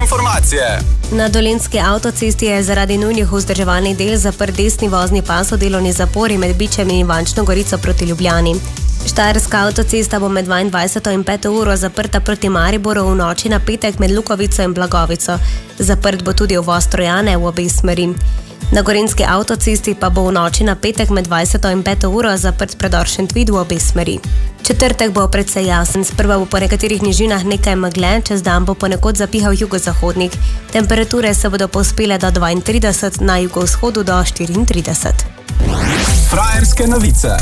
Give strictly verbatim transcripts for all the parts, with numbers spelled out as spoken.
informacije. Na Dolenjski avtocesti je zaradi nujnih vzdrževalnih del zaprt desni vozni pas v delovni zapori med Bičem in Ivančno Gorico proti Ljubljani. Štajerska avtocesta bo med dvaindvajseto in peto uro zaprta proti Mariboru v noči na petek med Lukovico in Blagovico. Zaprt bo tudi uvoz Trojane v obe smeri. Na Gorenjski avtocesti pa bo v noči na petek med dvajseto in peto uro zaprt predor Šentvid v obe smeri. Četrtek bo precej jasen, sprva bo po nekaterih nižinah nekaj megle, čez dan bo ponekod zapihal jugozahodnik. Temperature se bodo povzpele do dvaintrideset, na jugovzhodu do štiriintrideset. Frajerske novice.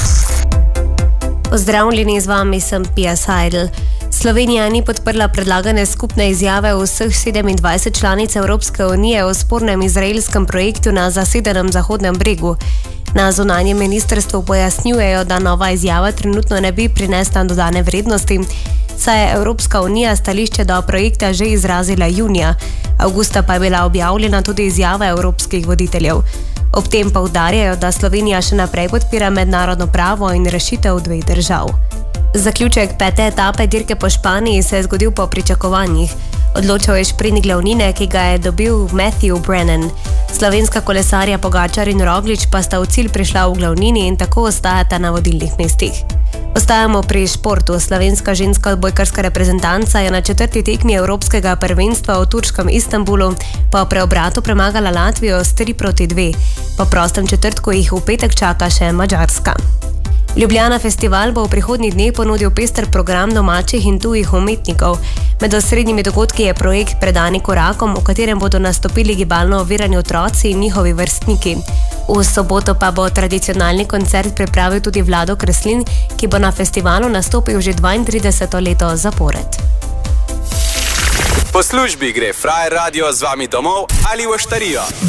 Pozdravljeni, z vami sem Pia Seidel. Slovenija ni podprla predlagane skupne izjave vseh sedemindvajset članic Evropske unije o spornem izraelskem projektu na zasedenem Zahodnem bregu. Na zunanjem ministrstvu pojasnjujejo, da nova izjava trenutno ne bi prinesla dodane vrednosti, saj je Evropska unija stališče do projekta že izrazila junija. Avgusta pa je bila objavljena tudi izjava evropskih voditeljev. Ob tem poudarjajo, da Slovenija še naprej podpira mednarodno pravo in rešitev dveh držav. Zaključek pete etape dirke po Španiji se je zgodil po pričakovanjih. Odločal je šprint glavnine, ki ga je dobil Matthew Brennan. Slovenska kolesarja Pogačar in Roglič pa sta v cilj prišla v glavnini in tako ostajata na vodilnih mestih. Ostajamo pri športu. Slovenska ženska odbojkarska reprezentanca je na četrti tekmi Evropskega prvenstva v turškem Istanbulu po preobratu premagala Latvijo s tri proti dve. Po prostem četrtku jih v petek čaka še Madžarska. Ljubljana festival bo v prihodnjih dneh ponudil pester program domačih in tujih umetnikov. Med osrednjimi dogodki je projekt Predani korakom, v katerem bodo nastopili gibalno ovirani otroci in njihovi vrstniki. V soboto pa bo tradicionalni koncert pripravil tudi Vlado Kreslin, ki bo na festivalu nastopil že dvaintrideseto leto zapored. Po službi gre Frajer Radio z vami domov ali v oštarijo.